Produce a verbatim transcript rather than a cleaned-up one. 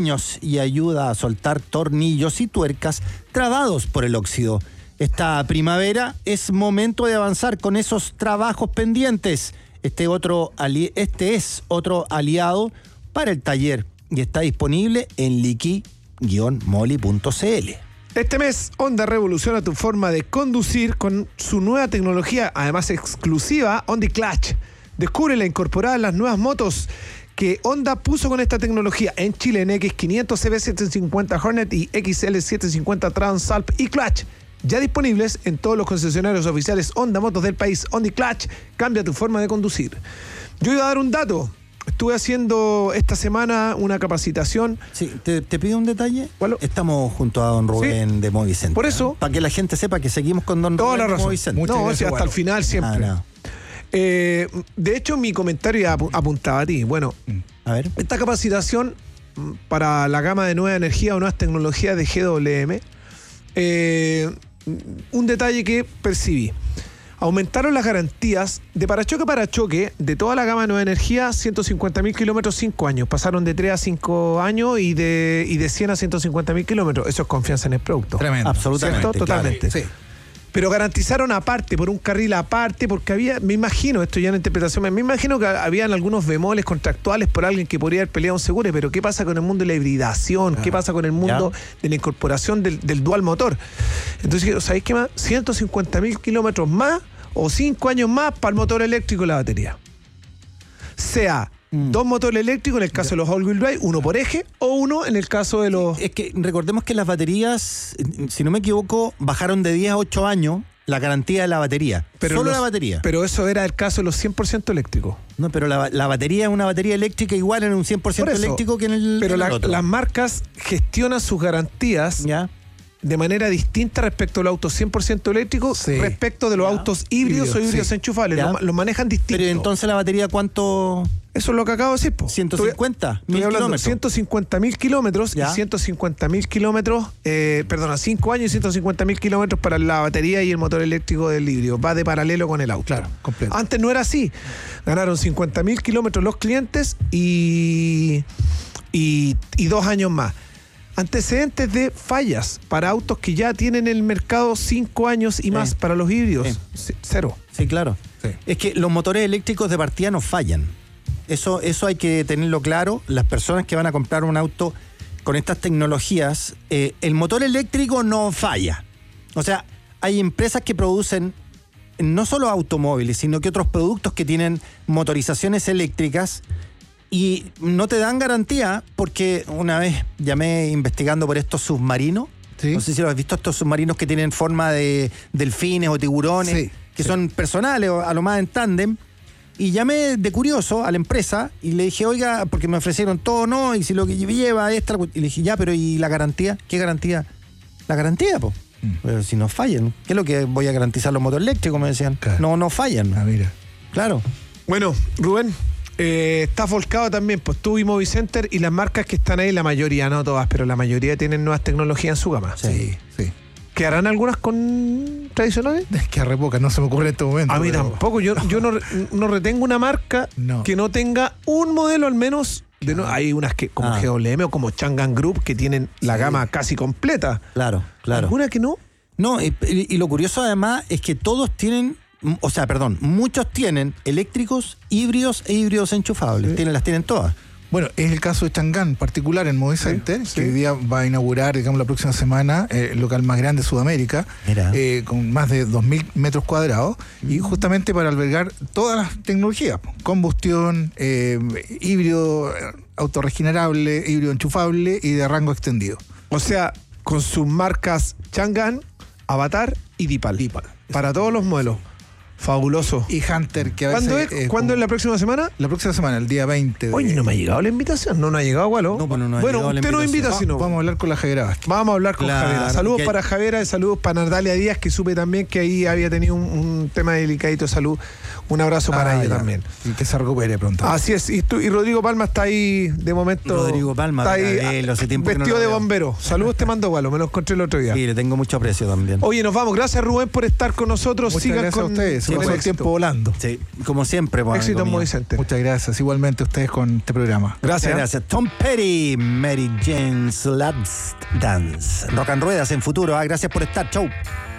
y ayuda a soltar tornillos y tuercas trabados por el óxido. Esta primavera es momento de avanzar con esos trabajos pendientes. Este, otro ali- este es otro aliado para el taller y está disponible en liqui guion moly punto c l. Este mes, Honda revoluciona tu forma de conducir con su nueva tecnología, además exclusiva, Honda Clutch. Descubre la incorporada en las nuevas motos que Honda puso con esta tecnología en Chile en X quinientos, C B setecientos cincuenta Hornet y X L setecientos cincuenta Transalp y Clutch. Ya disponibles en todos los concesionarios oficiales Honda Motos del país. Honda Clutch, cambia tu forma de conducir. Yo iba a dar un dato. Estuve haciendo esta semana una capacitación. Sí, te, te pido un detalle. ¿Cuál? Estamos junto a don Rubén sí. de Movicenter. Por eso. Para que la gente sepa que seguimos con don Toda Rubén la razón. de Movicenter. No, sí, hasta bueno. el final siempre. Ah, no. eh, de hecho, mi comentario apuntaba a ti. Bueno, a ver. Esta capacitación para la gama de nueva energía o nuevas tecnologías de G W M, eh, un detalle que percibí. Aumentaron las garantías de parachoque a parachoque de toda la gama de nueva energía, ciento cincuenta mil kilómetros, cinco años. Pasaron de tres a cinco años y de, y de cien a ciento cincuenta mil kilómetros. Eso es confianza en el producto. Tremendo. Absolutamente. ¿Cierto? Totalmente. Claro. Sí. Pero garantizaron aparte, por un carril aparte, porque había, me imagino, esto ya en interpretación, me imagino que habían algunos bemoles contractuales por alguien que podría haber peleado un seguro, pero ¿qué pasa con el mundo de la hibridación? ¿Qué pasa con el mundo ¿Ya? de la incorporación del, del dual motor? Entonces, ¿sabéis qué más? ciento cincuenta mil kilómetros más o cinco años más para el motor eléctrico y la batería. Sea mm. dos motores eléctricos en el caso de los all-wheel drive, uno por eje, o uno en el caso de los... Es que recordemos que las baterías, si no me equivoco, bajaron de diez a ocho años la garantía de la batería. Pero Solo los, la batería. Pero eso era el caso de los cien por ciento eléctricos. No, pero la, la batería es una batería eléctrica igual en un cien por ciento por eléctrico que en el Pero en la, el otro. Las marcas gestionan sus garantías ¿Ya? de manera distinta respecto a los autos cien por ciento eléctricos, sí. respecto de los ¿Ya? autos híbridos Híbrido, o híbridos sí. enchufables. Los lo manejan distinto. Pero entonces la batería, ¿cuánto...? Eso es lo que acabo de decir, po. ciento cincuenta mil kilómetros. ciento cincuenta mil kilómetros y ciento cincuenta mil kilómetros, eh, perdona, cinco años y ciento cincuenta mil kilómetros para la batería y el motor eléctrico del híbrido. Va de paralelo con el auto. Claro, completo. Antes no era así. Ganaron cincuenta mil kilómetros los clientes y, y, y dos años más. Antecedentes de fallas para autos que ya tienen en el mercado cinco años y sí. más para los híbridos. Sí. Cero. Sí, claro. Sí. Es que los motores eléctricos de partida no fallan. Eso, eso hay que tenerlo claro. Las personas que van a comprar un auto con estas tecnologías, eh, el motor eléctrico no falla. O sea, hay empresas que producen no solo automóviles, sino que otros productos que tienen motorizaciones eléctricas y no te dan garantía porque una vez llamé investigando por estos submarinos. ¿Sí? No sé si lo has visto, estos submarinos que tienen forma de delfines o tiburones, sí, que sí. son personales o a lo más en tándem. Y llamé de curioso a la empresa y le dije, oiga, porque me ofrecieron todo, ¿no? Y si lo que lleva extra... Y le dije, ya, pero ¿y la garantía? ¿Qué garantía? La garantía, po. Mm. Pero si no fallan, ¿qué es lo que voy a garantizar los motores eléctricos? Me decían. Claro. No, no fallan. Ah, mira. Claro. Bueno, Rubén, eh, estás volcado también, pues tú y Movicenter y las marcas que están ahí, la mayoría, no todas, pero la mayoría tienen nuevas tecnologías en su gama. Sí, sí. ¿Quedarán algunas con tradicionales? Es que arre poca, no se me ocurre en este momento. A mí pero... tampoco. Yo no, yo no, no retengo una marca no. que no tenga un modelo al menos. De no, hay unas que como ah. G W M o como Changan Group que tienen la sí. gama casi completa. Claro, claro. ¿Alguna que no? No, y, y lo curioso además es que todos tienen, o sea, perdón, muchos tienen eléctricos, híbridos e híbridos enchufables. Sí. Tienen, las tienen todas. Bueno, es el caso de Chang'an en particular en Movicenter, sí, sí. que hoy día va a inaugurar, digamos, la próxima semana eh, el local más grande de Sudamérica, eh, con más de dos mil metros cuadrados, mm. y justamente para albergar todas las tecnologías, combustión, eh, híbrido autorregenerable, híbrido enchufable y de rango extendido. O sea, con sus marcas Chang'an, Avatar y Dipal. Dipal. Para todos los modelos. Fabuloso. Y Hunter, que a veces... ¿Cuándo es, es ¿cuándo como... es la próxima semana? La próxima semana, el día veinte. De... Oye, no me ha llegado la invitación. No, no ha llegado, Gualo. No, bueno, no ha bueno llegado usted nos invita, Va, si no. Vamos a hablar con la Javiera Vázquez. Vamos a hablar con claro, Javiera. Saludos que... para Javiera y saludos para Nardalia Díaz, que supe también que ahí había tenido un, un tema delicadito de salud. Un abrazo ah, para ella ya. también. Y que se recupere pronto. Así es. Y, tú, y Rodrigo Palma está ahí de momento. Rodrigo Palma, está ahí Gabriel, hace tiempo vestido que no de veo. bombero. Saludos te mando, Gualo. Me lo encontré el otro día. Sí, le tengo mucho aprecio también. Oye, nos vamos. Gracias, Rubén, por estar con nosotros. Muchas sigan gracias con, a ustedes. Se pasó el tiempo volando. Sí, como siempre. Pues, Éxito en Movi Center. Muchas gracias. Igualmente a ustedes con este programa. Gracias. Gracias. Tom Petty, Mary Jane's Last Dance. Rock and Ruedas en futuro. Ah, gracias por estar. Chau.